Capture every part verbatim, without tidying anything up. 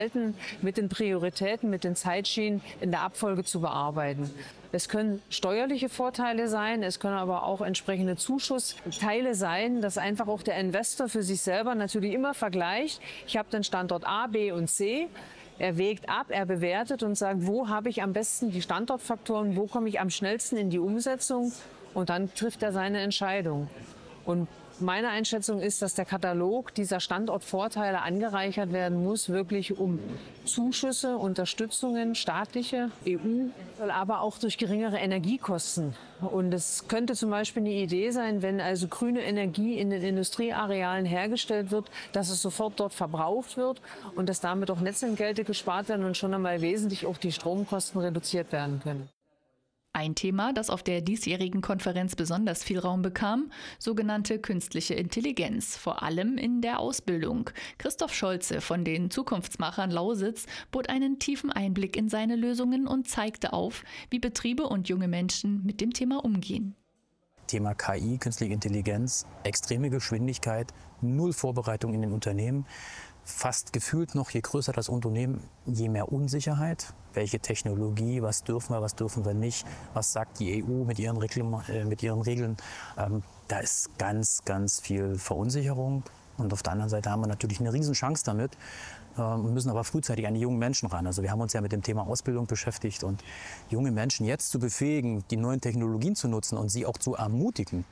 mit den Prioritäten, mit den Zeitschienen in der Abfolge zu bearbeiten. Es können steuerliche Vorteile sein, es können aber auch entsprechende Zuschussteile sein, dass einfach auch der Investor für sich selber natürlich immer vergleicht. Ich habe den Standort A, B und C. Er wägt ab, er bewertet und sagt, wo habe ich am besten die Standortfaktoren, wo komme ich am schnellsten in die Umsetzung, und dann trifft er seine Entscheidung. Und meine Einschätzung ist, dass der Katalog dieser Standortvorteile angereichert werden muss, wirklich um Zuschüsse, Unterstützungen, staatliche, E U, aber auch durch geringere Energiekosten. Und es könnte zum Beispiel eine Idee sein, wenn also grüne Energie in den Industriearealen hergestellt wird, dass es sofort dort verbraucht wird und dass damit auch Netzentgelte gespart werden und schon einmal wesentlich auch die Stromkosten reduziert werden können. Ein Thema, das auf der diesjährigen Konferenz besonders viel Raum bekam, sogenannte künstliche Intelligenz, vor allem in der Ausbildung. Christoph Scholze von den Zukunftsmachern Lausitz bot einen tiefen Einblick in seine Lösungen und zeigte auf, wie Betriebe und junge Menschen mit dem Thema umgehen. Thema K I, künstliche Intelligenz, extreme Geschwindigkeit, null Vorbereitung in den Unternehmen. Fast gefühlt noch, je größer das Unternehmen, je mehr Unsicherheit. Welche Technologie, was dürfen wir, was dürfen wir nicht, was sagt die E U mit ihren Regeln. Äh, mit ihren Regeln. Ähm, da ist ganz, ganz viel Verunsicherung. Und auf der anderen Seite haben wir natürlich eine Riesenchance damit, äh, müssen aber frühzeitig an die jungen Menschen ran. Also wir haben uns ja mit dem Thema Ausbildung beschäftigt, und junge Menschen jetzt zu befähigen, die neuen Technologien zu nutzen und sie auch zu ermutigen.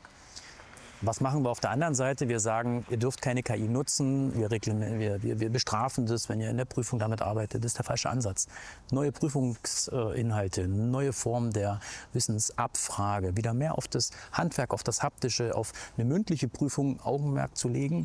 Was machen wir auf der anderen Seite? Wir sagen, ihr dürft keine K I nutzen, wir, wir, wir, wir bestrafen das, wenn ihr in der Prüfung damit arbeitet. Das ist der falsche Ansatz. Neue Prüfungsinhalte, neue Formen der Wissensabfrage, wieder mehr auf das Handwerk, auf das Haptische, auf eine mündliche Prüfung Augenmerk zu legen,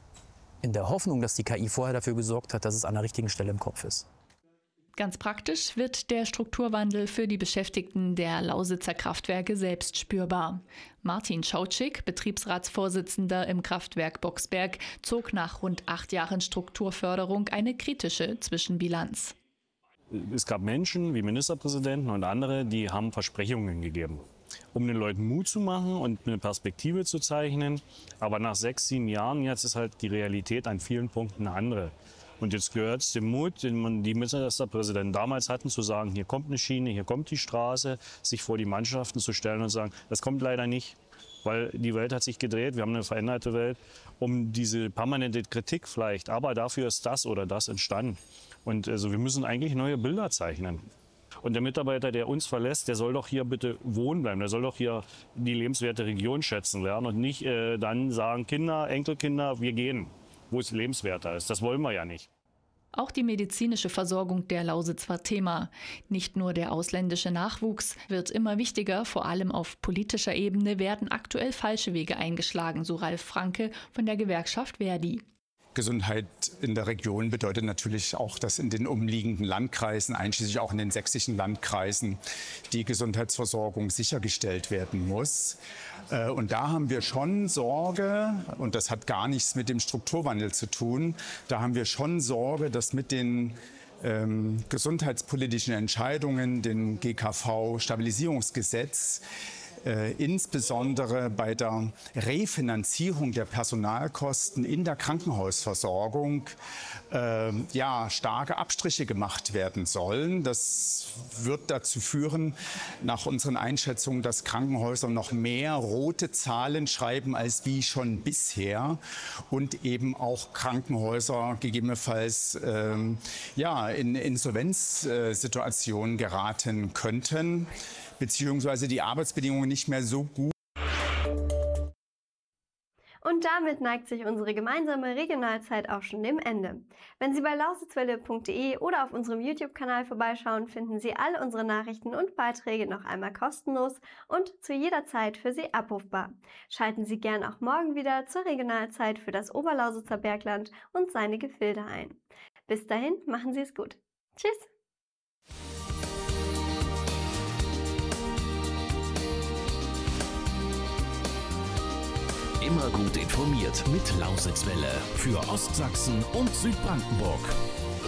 in der Hoffnung, dass die K I vorher dafür gesorgt hat, dass es an der richtigen Stelle im Kopf ist. Ganz praktisch wird der Strukturwandel für die Beschäftigten der Lausitzer Kraftwerke selbst spürbar. Martin Schautschik, Betriebsratsvorsitzender im Kraftwerk Boxberg, zog nach rund acht Jahren Strukturförderung eine kritische Zwischenbilanz. Es gab Menschen wie Ministerpräsidenten und andere, die haben Versprechungen gegeben, um den Leuten Mut zu machen und eine Perspektive zu zeichnen. Aber nach sechs, sieben Jahren jetzt ist halt die Realität an vielen Punkten eine andere. Und jetzt gehört es dem Mut, den man die Ministerpräsidenten damals hatten, zu sagen, hier kommt eine Schiene, hier kommt die Straße, sich vor die Mannschaften zu stellen und sagen, das kommt leider nicht, weil die Welt hat sich gedreht, wir haben eine veränderte Welt, um diese permanente Kritik vielleicht, aber dafür ist das oder das entstanden. Und also wir müssen eigentlich neue Bilder zeichnen. Und der Mitarbeiter, der uns verlässt, der soll doch hier bitte wohnen bleiben, der soll doch hier die lebenswerte Region schätzen lernen und nicht äh, dann sagen, Kinder, Enkelkinder, wir gehen, wo es lebenswerter ist. Das wollen wir ja nicht. Auch die medizinische Versorgung der Lausitz war Thema. Nicht nur der ausländische Nachwuchs wird immer wichtiger, vor allem auf politischer Ebene werden aktuell falsche Wege eingeschlagen, so Ralf Franke von der Gewerkschaft Verdi. Gesundheit in der Region bedeutet natürlich auch, dass in den umliegenden Landkreisen, einschließlich auch in den sächsischen Landkreisen, die Gesundheitsversorgung sichergestellt werden muss. Und da haben wir schon Sorge, und das hat gar nichts mit dem Strukturwandel zu tun, da haben wir schon Sorge, dass mit den ähm, gesundheitspolitischen Entscheidungen, dem G K V-Stabilisierungsgesetz, Äh, insbesondere bei der Refinanzierung der Personalkosten in der Krankenhausversorgung äh, ja, starke Abstriche gemacht werden sollen. Das wird dazu führen, nach unseren Einschätzungen, dass Krankenhäuser noch mehr rote Zahlen schreiben als wie schon bisher und eben auch Krankenhäuser gegebenenfalls äh, ja, in Insolvenzsituationen geraten könnten, beziehungsweise die Arbeitsbedingungen nicht mehr so gut. Und damit neigt sich unsere gemeinsame Regionalzeit auch schon dem Ende. Wenn Sie bei lausitzwelle punkt de oder auf unserem YouTube-Kanal vorbeischauen, finden Sie alle unsere Nachrichten und Beiträge noch einmal kostenlos und zu jeder Zeit für Sie abrufbar. Schalten Sie gern auch morgen wieder zur Regionalzeit für das Oberlausitzer Bergland und seine Gefilde ein. Bis dahin, machen Sie es gut. Tschüss! Immer gut informiert mit Lausitzwelle für Ostsachsen und Südbrandenburg.